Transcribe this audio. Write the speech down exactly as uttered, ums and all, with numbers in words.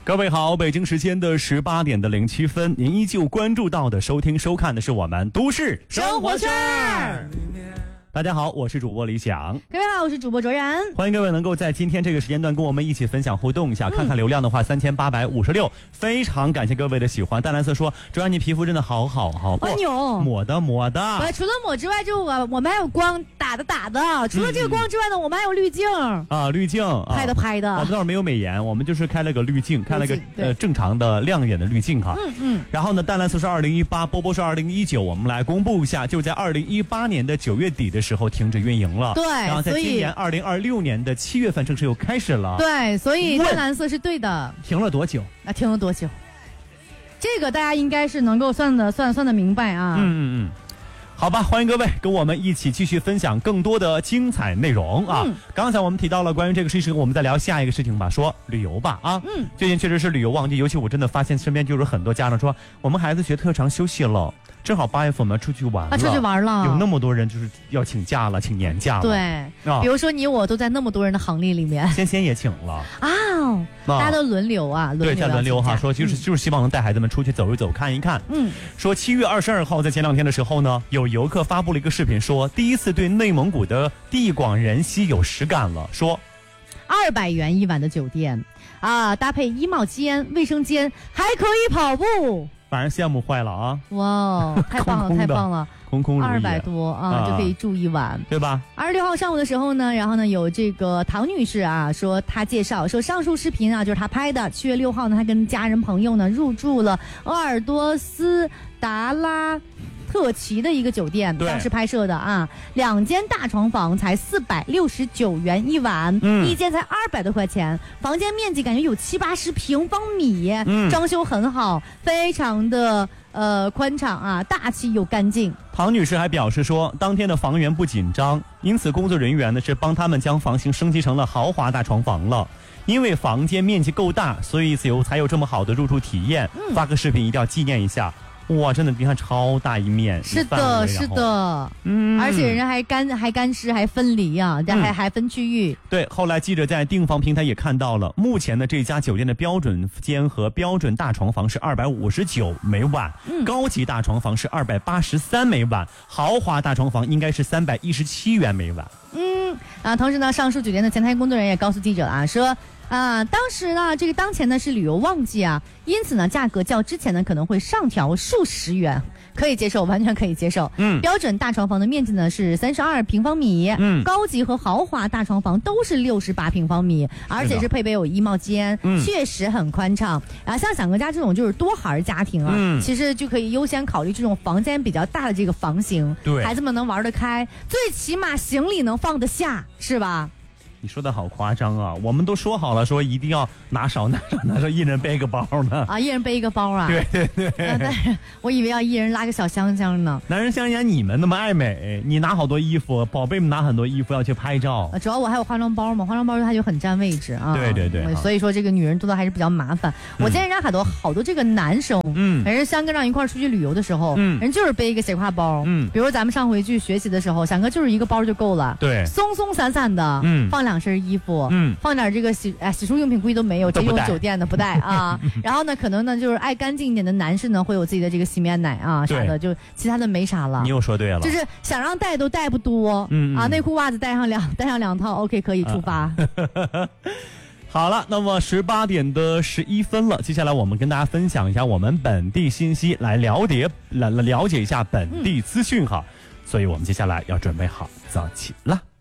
各位好，北京时间的十八点的零七分，您依旧关注到的、收听、收看的是我们都市生活圈。大家好，我是主播李想。 各位好，我是主播卓然。 欢迎各位能够在今天这个时间段跟我们一起分享互动一下，嗯、看看流量的话三千八百五十六，非常感谢各位的喜欢。淡蓝色说，卓然你皮肤真的好好好， 哎呦， 抹的抹的。 除了抹之外，就我我们还有光打的打的，除了这个光之外呢，嗯、我们还有滤镜啊，滤镜、啊、 拍的拍的。 我们倒是没有美颜，我们就是开了个滤镜，开了个呃正常的亮眼的滤镜哈。 嗯嗯。 然后呢，淡蓝色是二零一八，波波是二零一九，我们来公布一下，就在二零一八年的九月底的时候停止运营了。 对， 然后在今年二零二六年的七月份正式又开始了。 对，所以淡蓝色是对的。 停了多久？ 啊，停了多久？这个大家应该是能够算的算算的明白啊。 嗯嗯嗯。好吧，欢迎各位跟我们一起继续分享更多的精彩内容啊！嗯、刚才我们提到了关于这个事情，我们再聊下一个事情吧，说旅游吧啊！嗯，最近确实是旅游旺季，尤其我真的发现身边就是很多家长说，我们孩子学特长休息了。正好八月份我们要出去玩了， 啊，出去玩了， 有那么多人就是要请假了，请年假了。 对， 啊、 比如说你我都在那么多人的行列里面， 仙仙也请了啊，大家都轮流啊，轮流对，在轮流哈，说就是、嗯、就是希望能带孩子们出去走一走，看一看。嗯，说七月二十二号在前两天的时候呢，有游客发布了一个视频，说第一次对内蒙古的地广人稀有实感了，说二百元一晚的酒店啊，搭配衣帽间、卫生间，还可以跑步。 反正羡慕坏了啊！ 哇，太棒了，空空太棒了！ 空空如也， 二百多啊，啊，就可以住一晚， 对吧？ 二十六号上午的时候呢，然后呢，有这个唐女士啊，说她介绍说上述视频啊，就是她拍的。七月六号呢，她跟家人朋友呢入住了鄂尔多斯达拉特旗的一个酒店，当时拍摄的啊，两间大床房才四百六十九元一晚，嗯、一间才二百多块钱，房间面积感觉有七八十平方米，嗯、装修很好，非常的呃宽敞啊，大气又干净。 唐女士还表示说，当天的房源不紧张，因此工作人员呢是帮他们将房型升级成了豪华大床房了。因为房间面积够大，所以有才有这么好的入住体验。嗯、发个视频一定要纪念一下。哇，真的，你看超大一面， 是的，是的，嗯，而且人家还干还干湿还分离啊，还、嗯、还分区域。 对，后来记者在订房平台也看到了，目前的这家酒店的标准间和标准大床房是二百五十九每晚，嗯、高级大床房是二百八十三每晚，豪华大床房应该是三百一十七元每晚。 嗯啊，同时呢，上述酒店的前台工作人员也告诉记者啊，说。啊，当时呢，这个当前呢是旅游旺季啊，因此呢，价格较之前呢可能会上调数十元，可以接受，完全可以接受。嗯，标准大床房的面积呢是三十二平方米，嗯，高级和豪华大床房都是六十八平方米，而且是配备有衣帽间，嗯，确实很宽敞。然后像想哥家这种就是多孩家庭啊，嗯，其实就可以优先考虑这种房间比较大的这个房型，对，孩子们能玩得开，最起码行李能放得下，是吧？ 你说的好夸张啊！我们都说好了，说一定要拿少拿少拿少，一人背一个包呢。 啊，一人背一个包啊！ 对对对。 啊、但是我以为要一人拉个小香香呢。 男人香香，你们那么爱美，你拿好多衣服，宝贝们拿很多衣服要去拍照。 啊、主要我还有化妆包嘛，化妆包它就很占位置啊。 对对对。 所以说这个女人多多还是比较麻烦。嗯、我见人家很多好多这个男生，嗯，人家香哥让一块儿出去旅游的时候，嗯，人就是背一个斜挎包，嗯，比如咱们上回去学习的时候，翔哥就是一个包就够了，对，松松散散的，嗯，放两身衣服。嗯，放点这个洗哎洗漱用品估计都没有，只有酒店的不带啊。然后呢，可能呢就是爱干净一点的男士呢会有自己的这个洗面奶啊啥的，就其他的没啥了。 你又说对了， 就是想让带都带不多，嗯啊，内裤袜子带上两带上两套 ，OK 可以出发。啊好了，那么十八点的十一分了，接下来我们跟大家分享一下我们本地信息，来了解来了解一下本地资讯哈。嗯、所以我们接下来要准备好早起了。